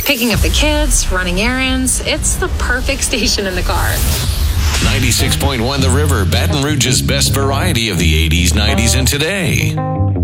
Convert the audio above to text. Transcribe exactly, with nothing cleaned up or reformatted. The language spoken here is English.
Picking up the kids, running errands, it's the perfect station in the car. ninety-six point one The River, Baton Rouge's best variety of the eighties, nineties, and today.